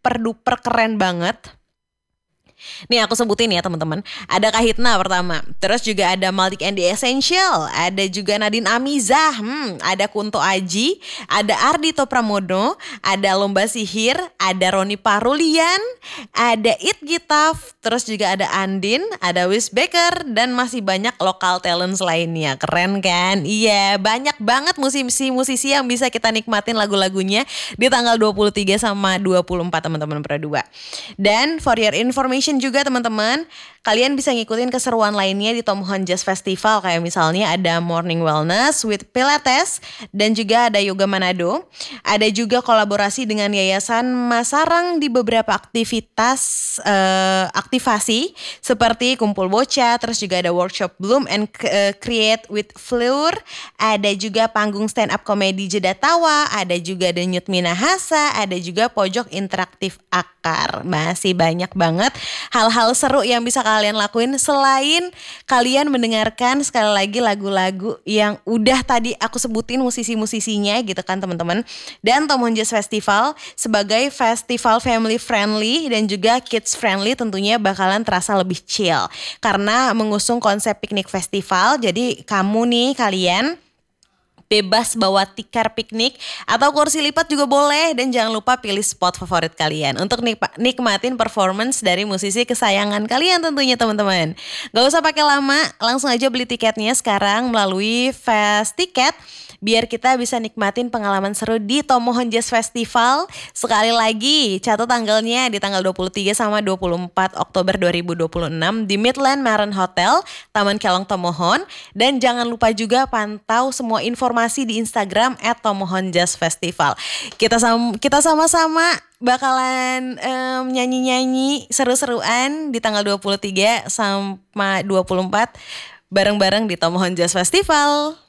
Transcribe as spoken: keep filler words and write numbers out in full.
super duper keren banget. Nih aku sebutin ya teman-teman. Ada Kahitna pertama. Terus juga ada Malik and the Essential. Ada juga Nadine Amizah. Hmm, ada Kunto Aji. Ada Ardhito Pramono. Ada Lomba Sihir. Ada Roni Parulian. Ada It Gitaf. Terus juga ada Andin. Ada Wis Baker. Dan masih banyak lokal talents lainnya. Keren kan? Iya, banyak banget musisi-musisi yang bisa kita nikmatin lagu-lagunya di tanggal dua puluh tiga sama dua puluh empat teman-teman berdua. Dan for your information juga teman-teman, kalian bisa ngikutin keseruan lainnya di Tomohon Jazz Festival. Kayak misalnya ada Morning Wellness with Pilates dan juga ada Yoga Manado. Ada juga kolaborasi dengan Yayasan Masarang di beberapa aktivitas uh, aktivasi seperti Kumpul Bocah. Terus juga ada workshop Bloom and uh, Create with Fleur. Ada juga panggung stand up komedi Jeda Tawa. Ada juga Denyut Minahasa. Ada juga pojok interaktif Akar. Masih banyak banget hal-hal seru yang bisa kalian lakuin selain kalian mendengarkan sekali lagi lagu-lagu yang udah tadi aku sebutin musisi-musisinya gitu kan teman-teman. Dan Tomohon Jazz Festival sebagai festival family friendly dan juga kids friendly tentunya bakalan terasa lebih chill karena mengusung konsep piknik festival. Jadi kamu nih kalian bebas bawa tikar piknik atau kursi lipat juga boleh. Dan jangan lupa pilih spot favorit kalian untuk nik- nikmatin performance dari musisi kesayangan kalian tentunya teman-teman. Gak usah pakai lama, langsung aja beli tiketnya sekarang melalui Fast Ticket biar kita bisa nikmatin pengalaman seru di Tomohon Jazz Festival. Sekali lagi catat tanggalnya di tanggal dua puluh tiga sama dua puluh empat Oktober dua ribu dua puluh enam di Midland Marin Hotel, Taman Kelong Tomohon. Dan jangan lupa juga pantau semua informasi di Instagram at Tomohon Jazz Festival. Kita sam- kita sama-sama bakalan um, nyanyi-nyanyi seru-seruan di tanggal dua puluh tiga sama dua puluh empat bareng-bareng di Tomohon Jazz Festival.